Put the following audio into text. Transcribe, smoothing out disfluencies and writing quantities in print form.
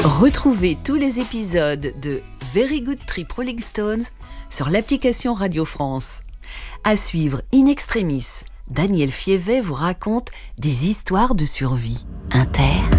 Retrouvez tous les épisodes de Very Good Trip Rolling Stones sur l'application Radio France. À suivre In Extremis, Daniel Fievet vous raconte des histoires de survie. Inter